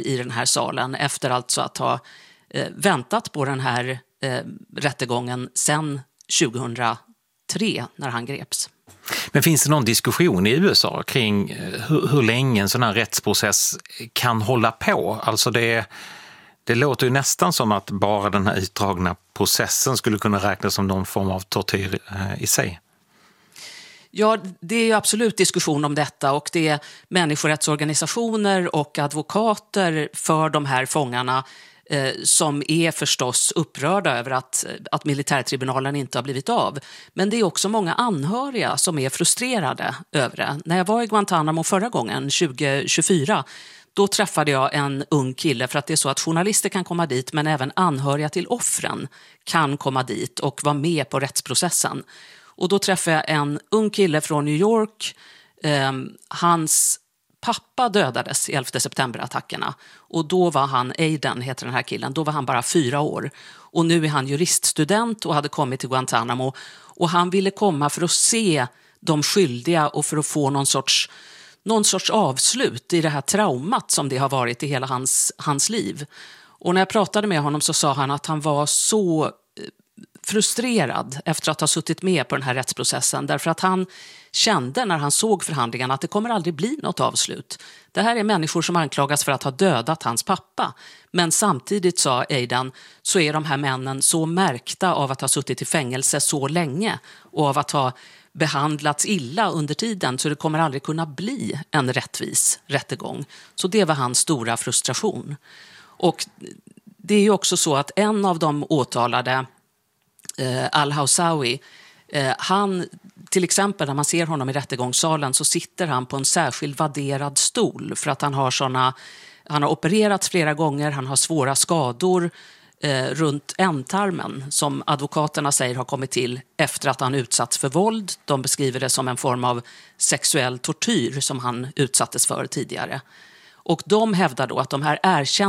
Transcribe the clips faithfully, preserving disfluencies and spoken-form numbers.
i den här salen efter alltså att ha eh, väntat på den här eh, rättegången sedan tjugohundratre när han greps. Men finns det någon diskussion i U S A kring hur, hur länge en sån här rättsprocess kan hålla på? Alltså det, det låter ju nästan som att bara den här utdragna processen skulle kunna räknas som någon form av tortyr eh, i sig. Ja, det är ju absolut diskussion om detta, och det är människorättsorganisationer och advokater för de här fångarna eh, som är förstås upprörda över att, att militärtribunalen inte har blivit av. Men det är också många anhöriga som är frustrerade över det. När jag var i Guantanamo förra gången, tjugo tjugofyra, då träffade jag en ung kille, för att det är så att journalister kan komma dit men även anhöriga till offren kan komma dit och vara med på rättsprocessen. Och då träffade jag en ung kille från New York. Eh, hans pappa dödades i elfte september-attackerna. Och då var han, Aiden heter den här killen, då var han bara fyra år. Och nu är han juriststudent och hade kommit till Guantanamo. Och han ville komma för att se de skyldiga och för att få någon sorts, någon sorts avslut i det här traumat som det har varit i hela hans, hans liv. Och när jag pratade med honom så sa han att han var så frustrerad efter att ha suttit med på den här rättsprocessen, därför att han kände när han såg förhandlingarna att det kommer aldrig bli något avslut. Det här är människor som anklagas för att ha dödat hans pappa, men samtidigt, sa Aidan, så är de här männen så märkta av att ha suttit i fängelse så länge och av att ha behandlats illa under tiden, så det kommer aldrig kunna bli en rättvis rättegång. Så det var hans stora frustration. Och det är ju också så att en av de åtalade, Uh, Al-Hawsawi, uh, han, till exempel när man ser honom i rättegångssalen så sitter han på en särskild vadderad stol för att han har såna, han har opererats flera gånger, han har svåra skador uh, runt ändtarmen som advokaterna säger har kommit till efter att han utsatts för våld. De beskriver det som en form av sexuell tortyr som han utsattes för tidigare. Och de hävdar då att de här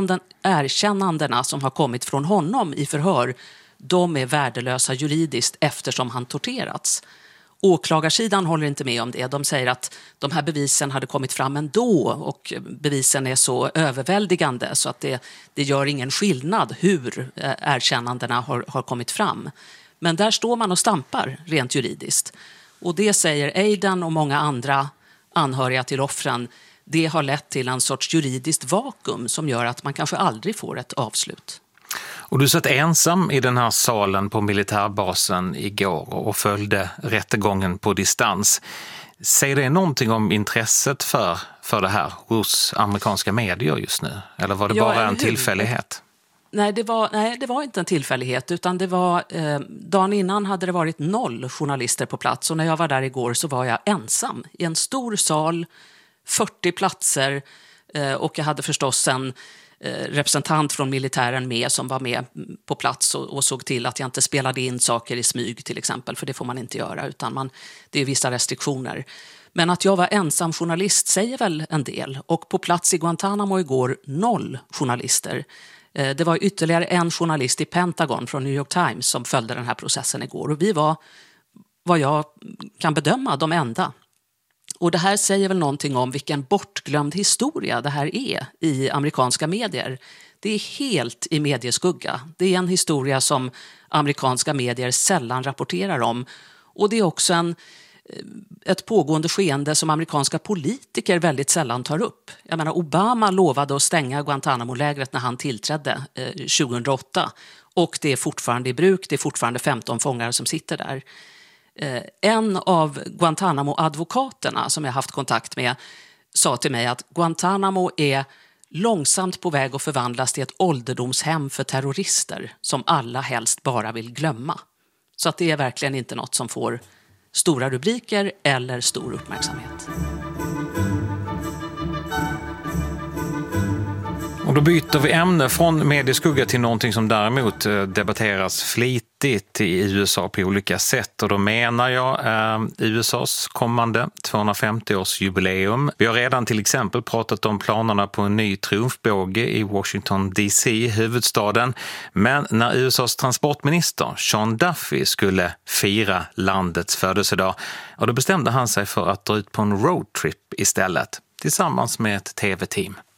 erkännandena som har kommit från honom i förhör, de är värdelösa juridiskt eftersom han torterats. Åklagarsidan håller inte med om det. De säger att de här bevisen hade kommit fram ändå och bevisen är så överväldigande så att det, det gör ingen skillnad hur erkännandena har, har kommit fram. Men där står man och stampar rent juridiskt. Och det säger Aidan och många andra anhöriga till offren, det har lett till en sorts juridiskt vakuum som gör att man kanske aldrig får ett avslut. Och du satt ensam i den här salen på militärbasen igår och följde rättegången på distans. Säger det någonting om intresset för, för det här hos amerikanska medier just nu? Eller var det ja, bara en tillfällighet? Nej det, var, nej, det var inte en tillfällighet, utan det var, eh, dagen innan hade det varit noll journalister på plats. Och när jag var där igår så var jag ensam i en stor sal, fyrtio platser, eh, och jag hade förstås en representant från militären med som var med på plats och, och såg till att jag inte spelade in saker i smyg till exempel, för det får man inte göra, utan man, det är vissa restriktioner. Men att jag var ensam journalist säger väl en del, och på plats i Guantanamo igår noll journalister. Det var ytterligare en journalist i Pentagon från New York Times som följde den här processen igår, och vi var, vad jag kan bedöma, de enda. Och det här säger väl någonting om vilken bortglömd historia det här är i amerikanska medier. Det är helt i medieskugga. Det är en historia som amerikanska medier sällan rapporterar om. Och det är också en, ett pågående skeende som amerikanska politiker väldigt sällan tar upp. Jag menar, Obama lovade att stänga Guantanamo-lägret när han tillträdde eh, tjugohundraåtta. Och det är fortfarande i bruk, det är fortfarande femton fångar som sitter där. En av Guantanamo-advokaterna som jag haft kontakt med sa till mig att Guantanamo är långsamt på väg att förvandlas till ett ålderdomshem för terrorister som alla helst bara vill glömma. Så att det är verkligen inte något som får stora rubriker eller stor uppmärksamhet. Och då byter vi ämne från medieskugga till någonting som däremot debatteras flitigt i U S A på olika sätt. Och då menar jag eh, U S A:s kommande tvåhundrafemtio-årsjubileum. Vi har redan till exempel pratat om planerna på en ny triumfbåge i Washington D C, huvudstaden. Men när U S A:s transportminister Sean Duffy skulle fira landets födelsedag, och då bestämde han sig för att dra ut på en roadtrip istället, tillsammans med ett tv-team.